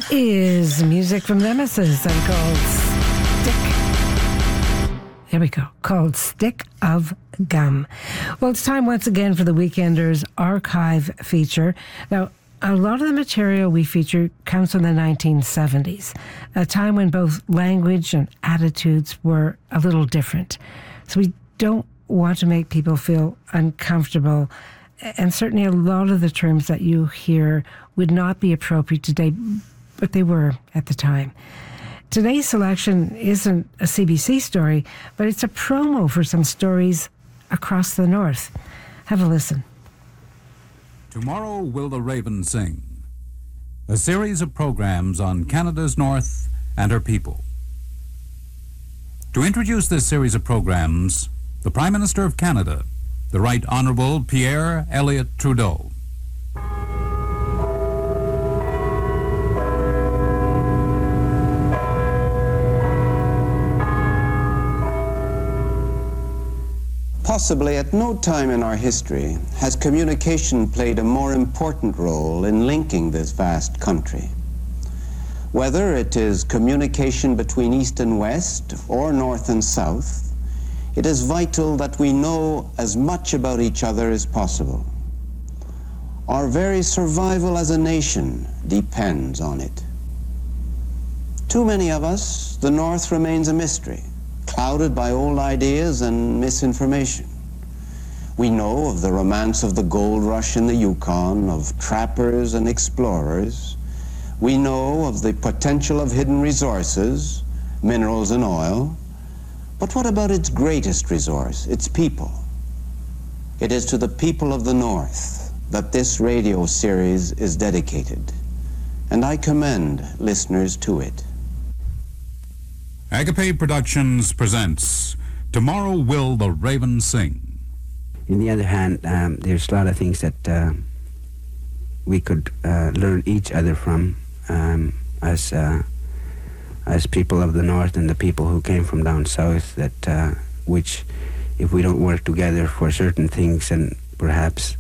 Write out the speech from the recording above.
That is music from Nemesis and called Stick. There we go. Called Stick of Gum. Well, it's time once again for the Weekenders archive feature. Now, a lot of the material we feature comes from the 1970s, a time when both language and attitudes were a little different. So we don't want to make people feel uncomfortable, and certainly a lot of the terms that you hear would not be appropriate today, but they were at the time. Today's selection isn't a CBC story, but it's a promo for some stories across the North. Have a listen. Tomorrow Will the Raven Sing? A series of programs on Canada's North and her people. To introduce this series of programs, the Prime Minister of Canada, the Right Honourable Pierre Elliott Trudeau. Possibly at no time in our history has communication played a more important role in linking this vast country. Whether it is communication between East and West or North and South, it is vital that we know as much about each other as possible. Our very survival as a nation depends on it. Too many of us, the North remains a mystery, clouded by old ideas and misinformation. We know of the romance of the gold rush in the Yukon, of trappers and explorers. We know of the potential of hidden resources, minerals and oil. But what about its greatest resource, its people? It is to the people of the North that this radio series is dedicated, and I commend listeners to it. Agape Productions presents Tomorrow Will the Raven Sing? On the other hand, there's a lot of things that we could learn each other from as people of the North and the people who came from down South, that which if we don't work together for certain things, and perhaps